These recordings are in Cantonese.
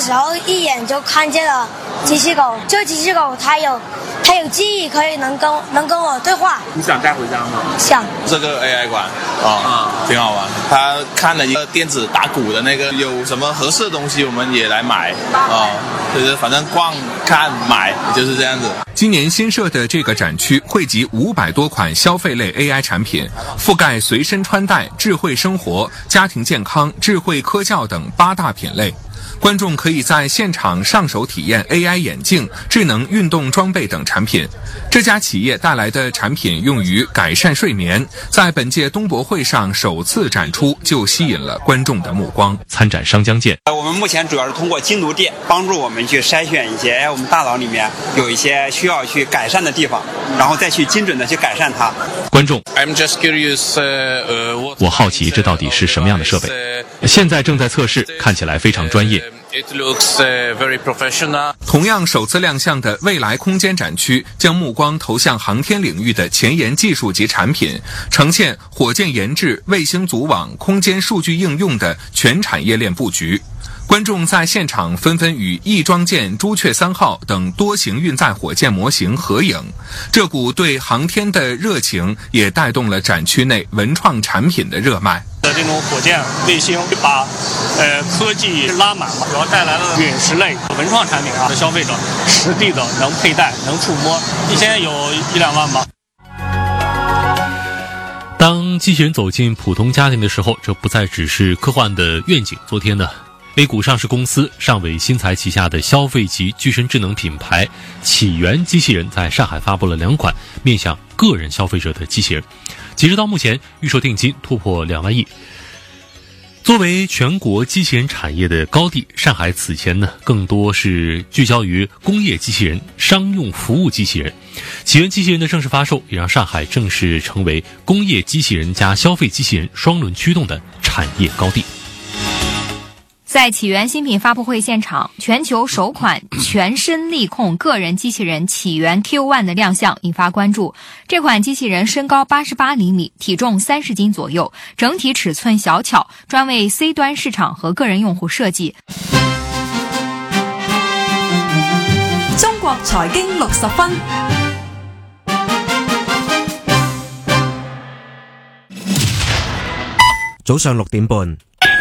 时候一眼就看见了机器狗，这机器狗它有记忆，可以能跟我对话。 你想带回家吗？ 想。 这个 AI 馆挺好玩。他看了一个电子打鼓的那个，有什么合适的东西我们也来买就是反正逛看买就是这样子。 今年新设的这个展区汇集500多款消费类 AI 产品，覆盖随身穿戴、智慧生活、家庭健康、智慧科教等8大品类。观众可以在现场上手体验 AI 眼镜、智能运动装备等产品。这家企业带来的产品用于改善睡眠，在本届东博会上首次展出，就吸引了观众的目光。 参展商将见， 我们目前主要是通过精读电帮助我们去筛选一些我们大脑里面有一些需要去改善的地方，然后再去精准的去改善它。 观众 I'm just curious, 我好奇这到底是什么样的设备，现在正在测试，看起来非常专业。 It looks very professional. 同样首次亮相的未来空间展区将目光投向航天领域的前沿技术及产品，呈现火箭研制、卫星组网、空间数据应用的全产业链布局。观众在现场纷纷与翼装舰朱雀3号等多型运载火箭模型合影，这股对航天的热情也带动了展区内文创产品的热卖。 这种火箭卫星把科技拉满了，主要带来了陨石类文创产品啊，消费者实地的能佩戴、能触摸，一天有1-2万吧。 当机器人走进普通家庭的时候，这不再只是科幻的愿景。昨天呢，A 股上市公司上伟新材旗下的消费级具身智能品牌起源机器人在上海发布了2款面向个人消费者的机器人，截止到目前预售定金突破2万亿。作为全国机器人产业的高地，上海此前呢更多是聚焦于工业机器人、商用服务机器人。起源机器人的正式发售，也让上海正式成为工业机器人加消费机器人双轮驱动的产业高地。 在起源新品发布会现场，全球首款全身力控个人机器人起源 Q1 的亮相引发关注。这款机器人身高88厘米，体重30斤左右，整体尺寸小巧，专为 C 端市场和个人用户设计。 中國財經60分， 早上6點半。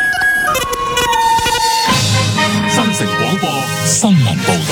新城廣播新聞報道。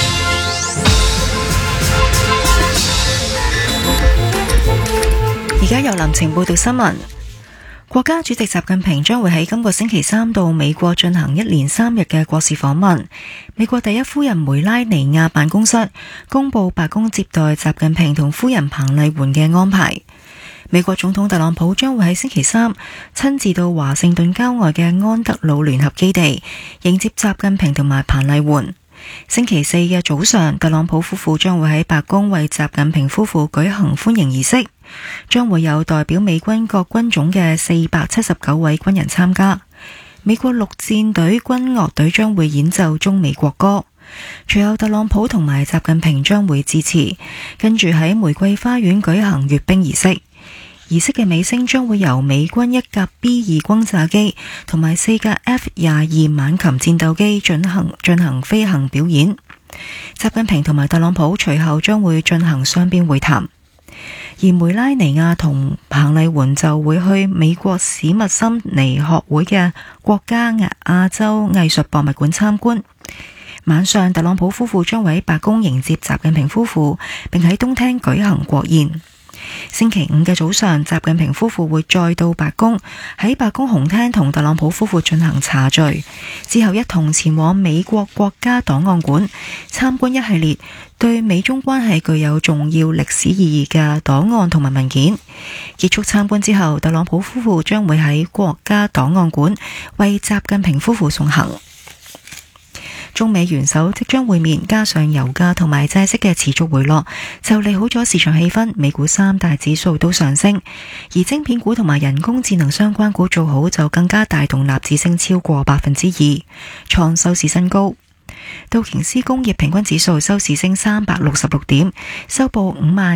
而家由林晴報道新聞。國家主席習近平將會喺今個星期3到美國進行1連3日嘅國事訪問。美國第一夫人梅拉尼亞辦公室公佈白宮接待習近平同夫人彭麗媛嘅安排。美國總統特朗普將會喺星期3親自到華盛頓郊外嘅安德魯聯合基地迎接習近平同埋彭麗媛。星期4嘅早上，特朗普夫婦將會喺白宮為習近平夫婦舉行歡迎儀式，將會有代表美軍各軍種嘅479位軍人參加。美國陸戰隊軍樂隊將會演奏中美國歌。隨後特朗普同埋習近平將會致辭，跟住喺玫瑰花園舉行閱兵儀式。儀式嘅尾聲將會由美軍1架 B2 轟炸機同埋4架 F-22 猛禽戰鬥機進行飛行表演。習近平同埋特朗普隨後將會進行雙邊會談，而梅拉尼亞同彭麗媛就會去美國史密森尼學會嘅國家亞洲藝術博物館參觀。晚上，特朗普夫婦將會喺白宮迎接習近平夫婦，並喺東廳舉行國宴。星期5嘅早上，習近平夫婦會再到白宮，喺白宮紅廳同特朗普夫婦進行茶敘，之後一同前往美國國家檔案館參觀一系列對美中關係具有重要歷史意義嘅檔案同埋文件。結束參觀之後，特朗普夫婦將會喺國家檔案館為習近平夫婦送行。中美元首即將會面，加上油價同埋債息嘅持續回落，就利好咗市場氣氛。美股3大指數都上升，而晶片股同埋人工智能相關股做好，就更加帶動納指升超過 2%， 創收市新高。道瓊斯工業平均指數收市升366點，收報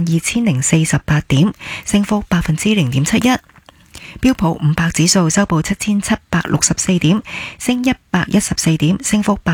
52,048點，升幅 0.71%。標普500指數收報7764點，升114點，升幅